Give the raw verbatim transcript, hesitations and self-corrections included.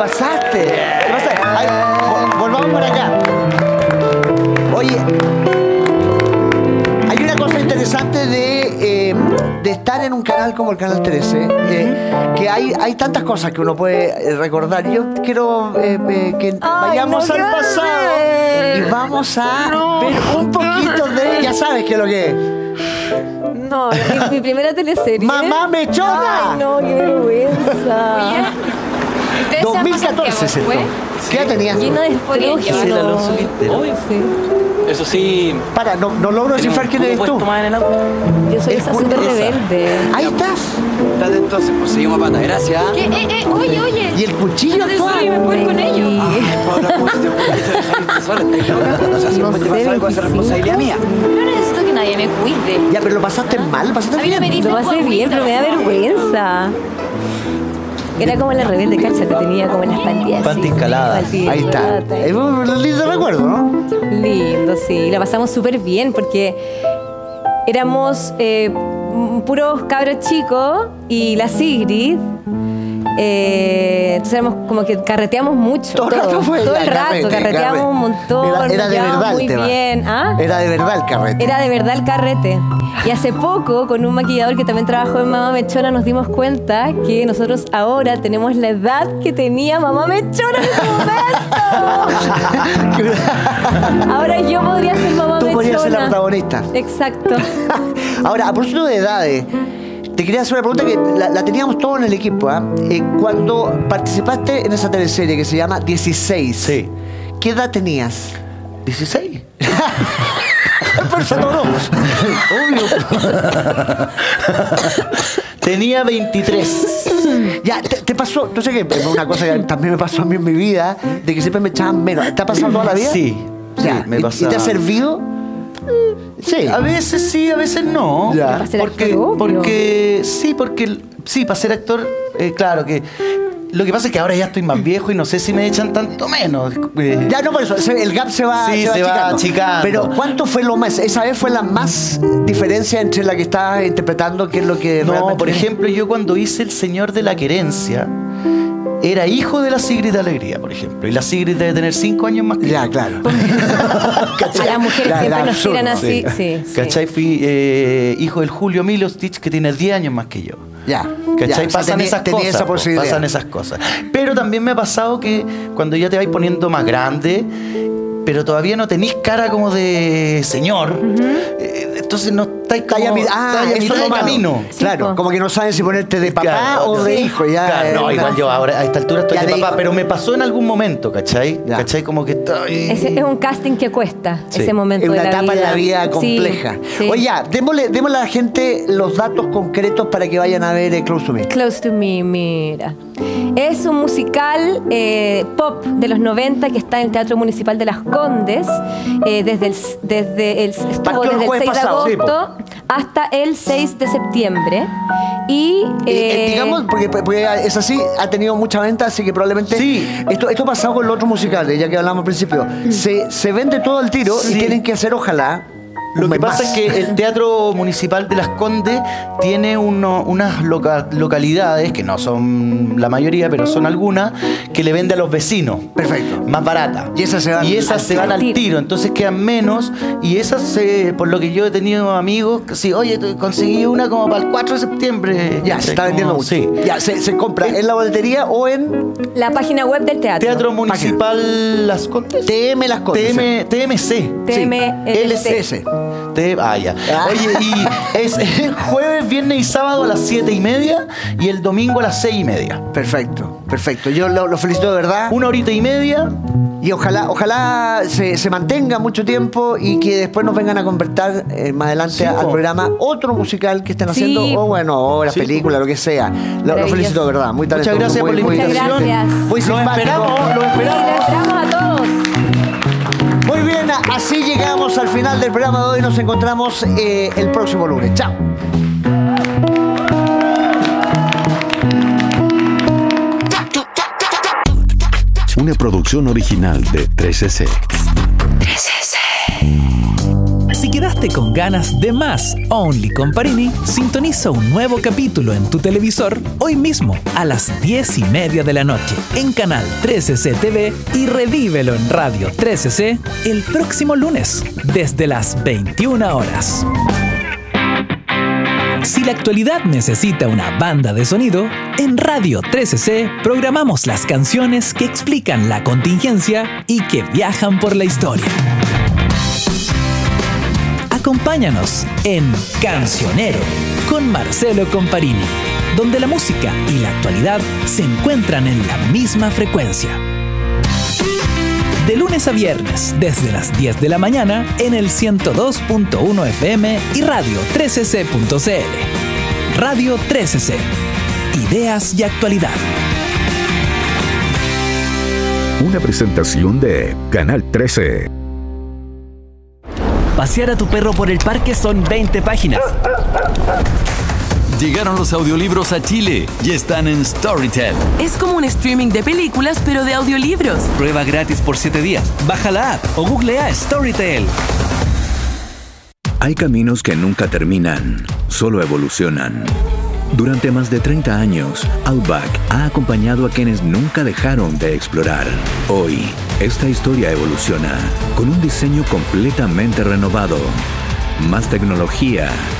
pasaste. Te pasaste. Ay, vol- volvamos para acá. Oye, hay una cosa interesante de, eh, de estar en un canal como el Canal trece, eh, que hay, hay tantas cosas que uno puede recordar. Yo quiero eh, eh, que Ay, vayamos no al quiero pasado ver. y vamos a ver un poquito de... Ya sabes qué es lo que es. No, mi, mi primera teleserie. ¡Mamá Mechona! Ay, no, qué vergüenza. ¿Ustedes dos mil se van catorce a es Santiago esto. después? ¿Qué edad tenías? Llena de Podrían estrógeno. llevar el Alonso Quintero. Obvio, sí. Eso sí. Para, no, no logro descifrar quién eres tú. Tomar en el auto? Yo soy El esa cu- súper esa. rebelde. Ahí estás. Dale entonces, pues seguimos a pata, gracias. ¿Qué? Eh, eh, oye, oye. Y el cuchillo No te subas y me actual. puedo ir con ellos. Paula, ¿cómo se te ocurre dejarme sola? ¿Estás loca? O sea, si No me te sé, pasa algo, esa es responsabilidad mía. No necesito que nadie me cuide. Ya, pero lo pasaste mal, lo pasaste A mí no me bien. dicen Lo pasé bien, pero me da vergüenza. Era como la rebelde, cacha, que tenía como las panties. Panty escalada. Ahí está. Es un lindo recuerdo, ¿no? Lindo, sí. La pasamos súper bien porque éramos eh, m- puros cabros chicos y la Sigrid. Eh, entonces éramos como que carreteamos mucho. Todo el rato fue todo la el rato, carrete, carreteamos carrete. un montón. Era, era nos de llevábamos verdad el muy tema. bien. ¿Ah? Era de verdad el carrete. Era de verdad el carrete. Y hace poco, con un maquillador que también trabajó en Mamá Mechona, nos dimos cuenta que nosotros ahora tenemos la edad que tenía Mamá Mechona en ese momento. Ahora yo podría ser Mamá Tú Mechona. podrías ser la protagonista. Exacto. Ahora, a propósito de edades, te quería hacer una pregunta que la, la teníamos todos en el equipo. ¿ah? Eh, cuando participaste en esa teleserie que se llama dieciséis, Sí. ¿qué edad tenías? ¿dieciséis? Pero se logró. Obvio. Tenía veintitrés. Ya, te, te pasó, no sé qué, es una cosa que también me pasó a mí en mi vida, de que siempre me echaban menos. ¿Te ha pasado toda la vida? Sí. Ya, Sí, me ¿y- ¿Y pasaba. te ha servido? Sí. A veces sí, a veces no. Ya. Para ser Porque, actor, obvio. porque sí, porque sí, para ser actor, eh, claro que. Lo que pasa es que ahora ya estoy más viejo y no sé si me echan tanto menos. Eh, Ya no por eso, se- el gap se va, Sí, se va achicando. Pero ¿cuánto fue lo más? Esa vez fue la más diferencia entre la que estabas interpretando, que es lo que No, realmente- por ejemplo, yo cuando hice El Señor de la Querencia, era hijo de la Sigrid Alegría, por ejemplo. Y la Sigrid debe tener cinco años más que Ya, yo. claro. A las mujeres Ya, siempre era nos tiran absurdo. así. Sí, sí. ¿Cachai? Fui eh, hijo del Julio Milostich, que tiene diez años más que yo. Ya. ¿Cachai? ya, o sea, Pasan tenía- esas tenía cosas. esa po, posibilidad. pasan esas cosas. Pero también me ha pasado que cuando ya te vais poniendo más grande, pero todavía no tenéis cara como de señor, eh, entonces no estáis como... Está ya mi- ah, estáis a eso mitad es de lo malo. camino. Claro, po. como que no saben si ponerte de papá Claro, o de sí. hijo. Ya, Claro, no, eh, igual yo ahora a esta altura estoy Ya de de papá, hijo. pero me pasó en algún momento, ¿cachai? Ya. ¿Cachai? Como que estoy... Ese es un casting que cuesta, Sí. ese momento Es una de la etapa vida. en la vida Sí, compleja. sí. Oye, ya, démosle, démosle a la gente los datos concretos para que vayan a ver eh, Close to Me. Close to Me, mira. Es un musical eh, pop de los noventa que está en el Teatro Municipal de Las Condes, eh, desde el, desde el, estuvo Partió el desde el jueves seis pasado, de sí, agosto hasta el seis de septiembre. Y Eh, eh, eh, digamos, porque, porque es así, ha tenido mucha venta, así que probablemente. Sí. Esto, esto ha pasado con los otros musicales, ya que hablamos al principio. Se, se vende todo al tiro y Sí. tienen que hacer, ojalá. Lo un que mes pasa más. es que el Teatro Municipal de Las Condes tiene uno- unas loca- localidades, que no son la mayoría, pero son algunas, que le vende a los vecinos. Perfecto. Más barata. Y esas se van Y esas al se tiro. van al tiro, entonces quedan menos. Y esas, se- por lo que yo he tenido amigos, que sí, oye, te conseguí una como para el cuatro de septiembre. Ya, se está Como- vendiendo mucho. Sí. Ya, se, se compra en la boletería o en la página web del teatro. Teatro Municipal Las Condes. T M Las Condes. T M, T M C. T M L C. Ese. Te- ah, ya. Ah. Oye, y es el jueves, viernes y sábado a las siete y media y el domingo a las seis y media. Perfecto, perfecto. Yo lo, lo felicito de verdad. Una horita y media. Y ojalá, ojalá se, se mantenga mucho tiempo y que después nos vengan a convertir eh, más adelante Sí, al po. programa otro musical que estén Sí. haciendo, o bueno, obras, Sí, po. películas, lo que sea. Lo, lo Maravilloso. felicito de verdad, muy Muchas talentoso. gracias muy, por la muy Muchas invitación. gracias. Muy Los simpático. esperamos, los Sí, esperamos. los esperamos a todos. Muy bien, así llegamos al final del programa de hoy. Nos encontramos eh, el próximo lunes. Chao. Una producción original de tres C C. tres C C. si quedaste con ganas de más Only Comparini, sintoniza un nuevo capítulo en tu televisor hoy mismo a las diez y media de la noche en Canal trece C T V y revívelo en Radio trece C el próximo lunes desde las veintiuna horas. Si la actualidad necesita una banda de sonido, en Radio trece C programamos las canciones que explican la contingencia y que viajan por la historia. Acompáñanos en Cancionero con Marcelo Comparini, donde la música y la actualidad se encuentran en la misma frecuencia. De lunes a viernes, desde las diez de la mañana, en el ciento dos punto uno F M y radio trece C punto C L. Radio trece C. Ideas y actualidad. Una presentación de Canal trece. Pasear a tu perro por el parque son veinte páginas. Llegaron los audiolibros a Chile y están en Storytel. Es como un streaming de películas, pero de audiolibros. Prueba gratis por siete días. Baja la app o googlea Storytel. Hay caminos que nunca terminan, solo evolucionan. Durante más de treinta años, Outback ha acompañado a quienes nunca dejaron de explorar. Hoy, esta historia evoluciona con un diseño completamente renovado. Más tecnología,